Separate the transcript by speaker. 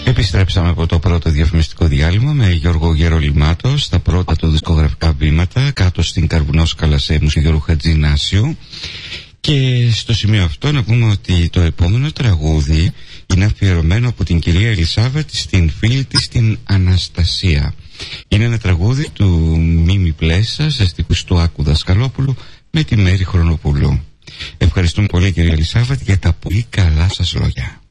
Speaker 1: Επιστρέψαμε από το πρώτο διαφημιστικό διάλειμμα με Γιώργο Γερολιμάτο στα πρώτα του δισκογραφικά βήματα, κάτω στην Καρβουνόσκαλα σε Γιώργου Χατζηνάσιου. Και στο σημείο αυτό να πούμε ότι το επόμενο τραγούδι είναι αφιερωμένο από την κυρία Ελισάβετ στην φίλη της την Αναστασία. Είναι ένα τραγούδι του Μίμη Πλέσσα σε στίχους του Άκου Δασκαλόπουλου με τη Μέρη Χρονοπούλου. Ευχαριστούμε πολύ κυρία Ελισάβετ για τα πολύ καλά σας λόγια.